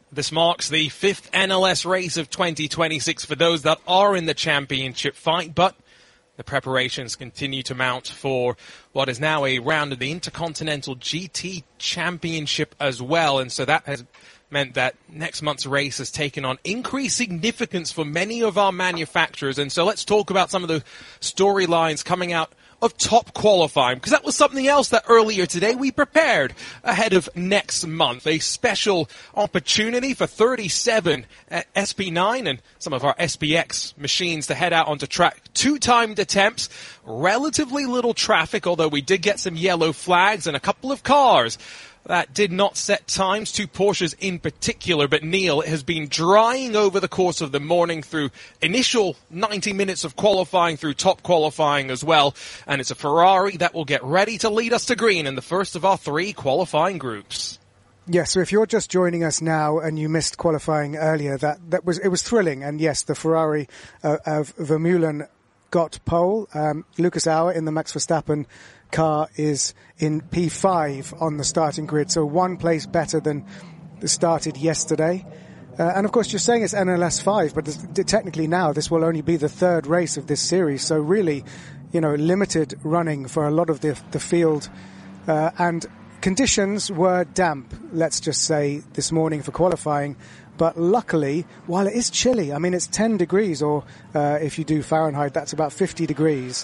This marks the 5th NLS race of 2026 for those that are in the championship fight, but the preparations continue to mount for what is now a round of the Intercontinental GT Championship as well. And so that has meant that next month's race has taken on increased significance for many of our manufacturers. And so let's talk about some of the storylines coming out of top qualifying, because that was something else that earlier today we prepared ahead of next month. A special opportunity for 37 SP9 and some of our SPX machines to head out onto track. 2 timed attempts, relatively little traffic, although we did get some yellow flags and a couple of cars that did not set times, 2 Porsches in particular. But Neil, it has been drying over the course of the morning through initial 90 minutes of qualifying, through top qualifying as well. And it's a Ferrari that will get ready to lead us to green in the first of our 3 qualifying groups. Yes, so if you're just joining us now and you missed qualifying earlier, it was thrilling. And yes, the Ferrari of Vermeulen got pole. Lucas Auer in the Max Verstappen car is in P5 on the starting grid, so 1 place better than started yesterday. And of course, you're saying it's NLS 5, but technically now this will only be the 3rd race of this series, so really, limited running for a lot of the field. And conditions were damp, let's just say, this morning for qualifying. But luckily, while it is chilly, it's 10 degrees, or if you do Fahrenheit, that's about 50 degrees.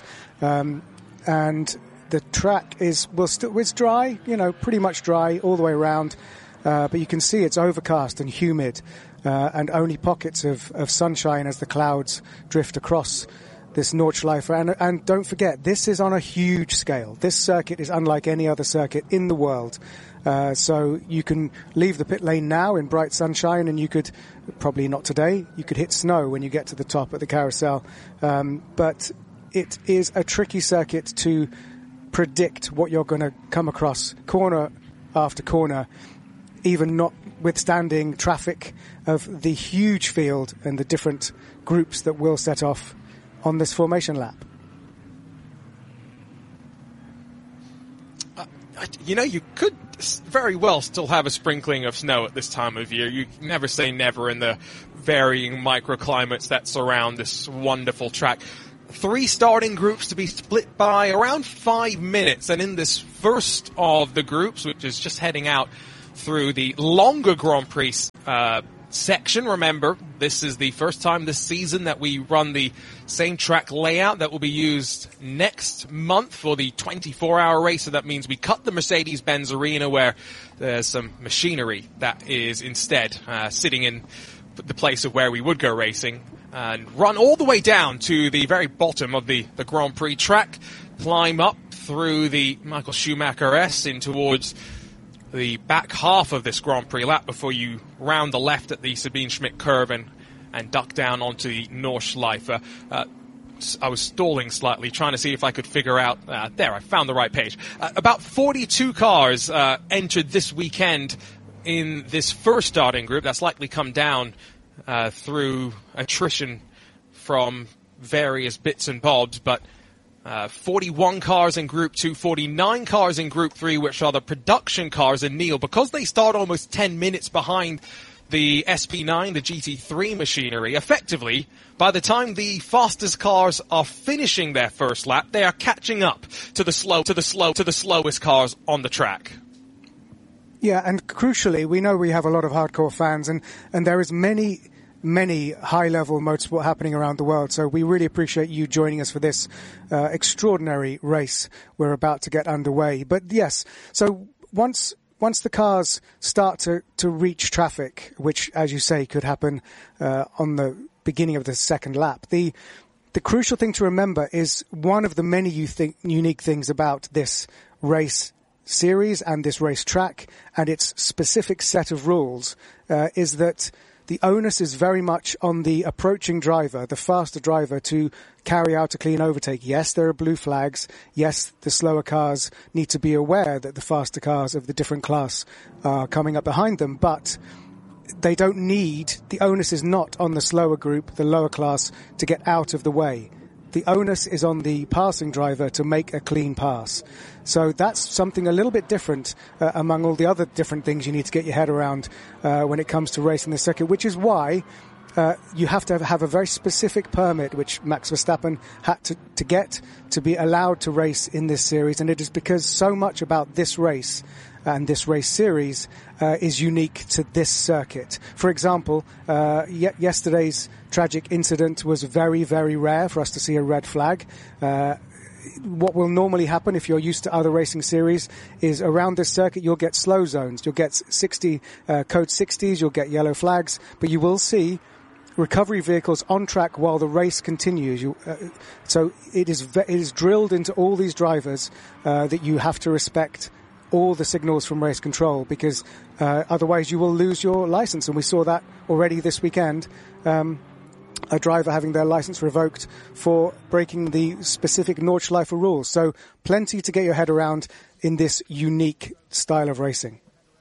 And the track it's dry, pretty much dry all the way around. But you can see it's overcast and humid, and only pockets of sunshine as the clouds drift across this Nordschleife. And don't forget, this is on a huge scale. This circuit is unlike any other circuit in the world. So you can leave the pit lane now in bright sunshine, and you could, probably not today, you could hit snow when you get to the top at the carousel. But it is a tricky circuit to predict what you're going to come across corner after corner, even notwithstanding traffic of the huge field and the different groups that will set off on this formation lap. You could very well still have a sprinkling of snow at this time of year. You never say never in the varying microclimates that surround this wonderful track. 3 starting groups to be split by around 5 minutes. And in this first of the groups, which is just heading out through the longer Grand Prix section, remember, this is the first time this season that we run the same track layout that will be used next month for the 24-hour race. So that means we cut the Mercedes-Benz Arena, where there's some machinery that is instead sitting in the place of where we would go racing, and run all the way down to the very bottom of the Grand Prix track, climb up through the Michael Schumacher S in towards the back half of this Grand Prix lap before you round the left at the Sabine Schmidt curve and duck down onto the Nordschleife. I was stalling slightly, trying to see if I could figure out... there, I found the right page. About 42 cars entered this weekend in this first starting group. That's likely come down through attrition from various bits and bobs, but 41 cars in Group 2, 49 cars in Group 3, which are the production cars. And Neil, because they start almost 10 minutes behind the SP9, the GT3 machinery, effectively, by the time the fastest cars are finishing their first lap, they are catching up to the slowest cars on the track. Yeah, and crucially, we know we have a lot of hardcore fans, and there is many high-level motorsport happening around the world. So we really appreciate you joining us for this extraordinary race we're about to get underway. But yes, so once the cars start to reach traffic, which, as you say, could happen on the beginning of the second lap, the crucial thing to remember is one of the many unique things about this race series and this race track and its specific set of rules is that the onus is very much on the approaching driver, the faster driver, to carry out a clean overtake. Yes, there are blue flags. Yes, the slower cars need to be aware that the faster cars of the different class are coming up behind them, but they don't need, the onus is not on the slower group, the lower class, to get out of the way. the onus is on the passing driver to make a clean pass. So that's something a little bit different among all the other different things you need to get your head around when it comes to racing the circuit, which is why you have to have a very specific permit, which Max Verstappen had to get to be allowed to race in this series. And it is because so much about this race and this race series is unique to this circuit. For example, yesterday's tragic incident was very, very rare for us to see a red flag. What will normally happen if you're used to other racing series is around this circuit you'll get slow zones. You'll get code 60s, you'll get yellow flags, but you will see recovery vehicles on track while the race continues. So it is drilled into all these drivers that you have to respect all the signals from race control, because otherwise you will lose your license. And we saw that already this weekend. A driver having their license revoked for breaking the specific Nordschleife rules. So plenty to get your head around in this unique style of racing.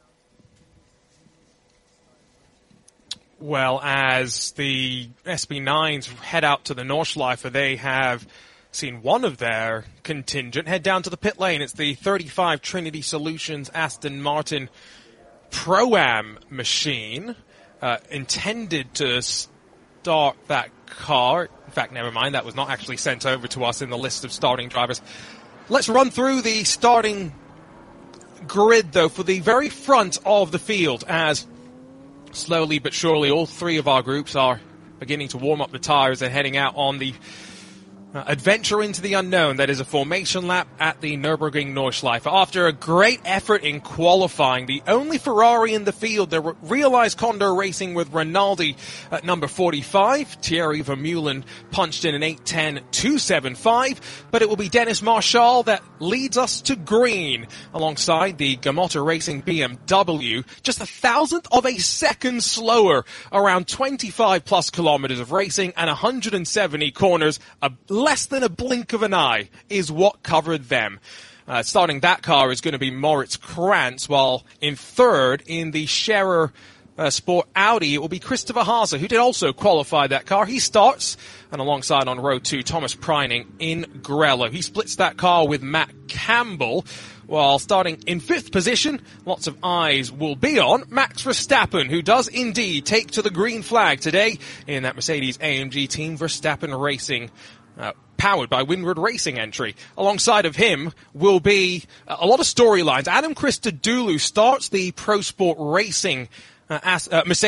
Well, as the SB9s head out to the Nordschleife, they have seen one of their contingent head down to the pit lane. It's the 35 Trinity Solutions Aston Martin Pro-Am machine, intended to start that car. In fact, never mind, that was not actually sent over to us in the list of starting drivers. Let's run through the starting grid, though, for the very front of the field, as slowly but surely all three of our groups are beginning to warm up the tires and heading out on the adventure into the unknown. That is a formation lap at the Nürburgring Nordschleife. After a great effort in qualifying, the only Ferrari in the field, the realized Condor Racing with Rinaldi at number 45. Thierry Vermeulen punched in an 8:10.275, but it will be Dennis Marshall that leads us to green alongside the Gamotta Racing BMW, just 1,000th of a second slower, around 25 plus kilometers of racing and 170 corners. Less than a blink of an eye is what covered them. Starting that car is going to be Moritz Krantz, while in third in the Scherer Sport Audi it will be Christopher Haase, who did also qualify that car. He starts, and alongside on row 2, Thomas Preining in Grello. He splits that car with Matt Campbell, while starting in 5th position, lots of eyes will be on Max Verstappen, who does indeed take to the green flag today in that Mercedes-AMG Team Verstappen Racing powered by Windward Racing entry. Alongside of him will be a lot of storylines. Adam Christodoulou starts the Pro Sport Racing Mercedes